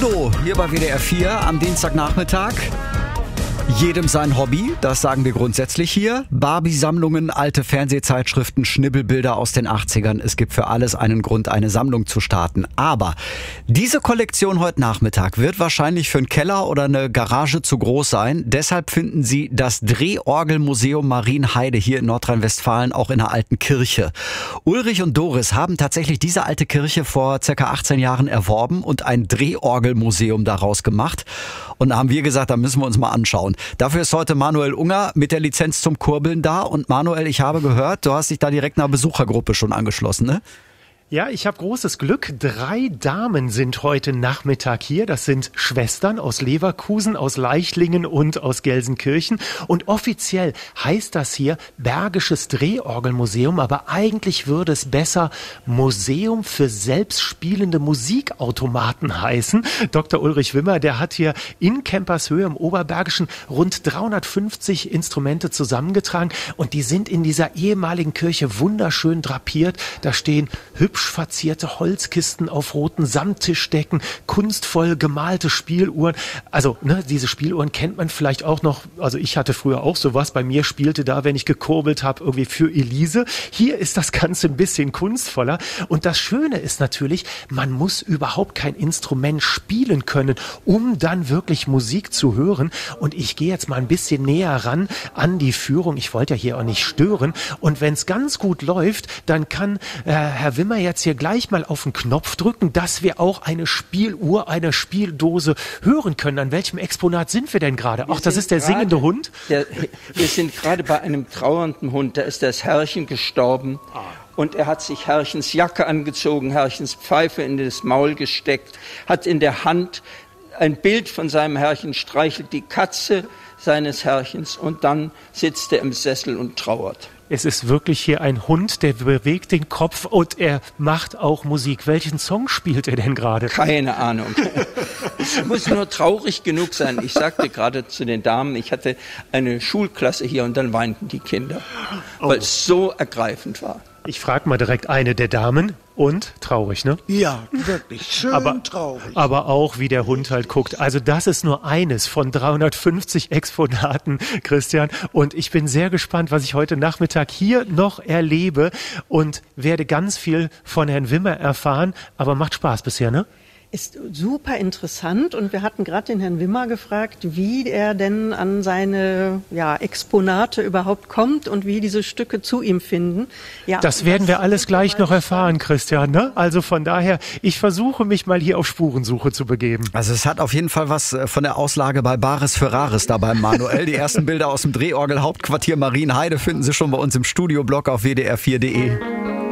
Undo hier bei WDR 4 am Dienstagnachmittag. Jedem sein Hobby, das sagen wir grundsätzlich hier. Barbie-Sammlungen, alte Fernsehzeitschriften, Schnibbelbilder aus den 80ern. Es gibt für alles einen Grund, eine Sammlung zu starten. Aber diese Kollektion heute Nachmittag wird wahrscheinlich für einen Keller oder eine Garage zu groß sein. Deshalb finden Sie das Drehorgelmuseum Marienheide hier in Nordrhein-Westfalen auch in einer alten Kirche. Ulrich und Doris haben tatsächlich diese alte Kirche vor ca. 18 Jahren erworben und ein Drehorgelmuseum daraus gemacht. Und da haben wir gesagt, da müssen wir uns mal anschauen. Dafür ist heute Manuel Unger mit der Lizenz zum Kurbeln da. Und Manuel, ich habe gehört, du hast dich da direkt einer Besuchergruppe schon angeschlossen, ne? Ja, ich habe großes Glück. 3 Damen sind heute Nachmittag hier. Das sind Schwestern aus Leverkusen, aus Leichlingen und aus Gelsenkirchen. Und offiziell heißt das hier Bergisches Drehorgelmuseum, aber eigentlich würde es besser Museum für selbstspielende Musikautomaten heißen. Dr. Ulrich Wimmer, der hat hier in Kempershöhe im Oberbergischen rund 350 Instrumente zusammengetragen. Und die sind in dieser ehemaligen Kirche wunderschön drapiert. Da stehen hübsch verzierte Holzkisten auf roten Samttischdecken, kunstvoll gemalte Spieluhren. Also, diese Spieluhren kennt man vielleicht auch noch. Also ich hatte früher auch sowas. Bei mir spielte da, wenn ich gekurbelt habe, irgendwie für Elise. Hier ist das Ganze ein bisschen kunstvoller. Und das Schöne ist natürlich, man muss überhaupt kein Instrument spielen können, um dann wirklich Musik zu hören. Und ich gehe jetzt mal ein bisschen näher ran an die Führung. Ich wollte ja hier auch nicht stören. Und wenn es ganz gut läuft, dann kann Herr Wimmer jetzt hier gleich mal auf den Knopf drücken, dass wir auch eine Spieluhr, eine Spieldose hören können. An welchem Exponat sind wir denn gerade? Ach, das ist der singende Hund? Wir sind gerade bei einem trauernden Hund. Da ist das Herrchen gestorben. Und er hat sich Herrchens Jacke angezogen, Herrchens Pfeife in das Maul gesteckt, hat in der Hand ein Bild von seinem Herrchen, streichelt die Katze seines Herrchens und dann sitzt er im Sessel und trauert. Es ist wirklich hier ein Hund, der bewegt den Kopf und er macht auch Musik. Welchen Song spielt er denn gerade? Keine Ahnung. Es muss nur traurig genug sein. Ich sagte gerade zu den Damen, ich hatte eine Schulklasse hier und dann weinten die Kinder, weil es so ergreifend war. Ich frage mal direkt eine der Damen. Und traurig, ne? Ja, wirklich schön traurig. Aber auch, wie der Hund halt guckt. Also das ist nur eines von 350 Exponaten, Christian. Und ich bin sehr gespannt, was ich heute Nachmittag hier noch erlebe und werde ganz viel von Herrn Wimmer erfahren. Aber macht Spaß bisher, ne? Ist super interessant und wir hatten gerade den Herrn Wimmer gefragt, wie er denn an seine Exponate überhaupt kommt und wie diese Stücke zu ihm finden. Ja, das werden wir alles gleich noch erfahren, Christian, ne? Also von daher, ich versuche mich mal hier auf Spurensuche zu begeben. Also es hat auf jeden Fall was von der Auslage bei Bares für Rares dabei, Manuel. Die ersten Bilder aus dem Drehorgel Hauptquartier Marienheide finden Sie schon bei uns im Studioblog auf wdr4.de.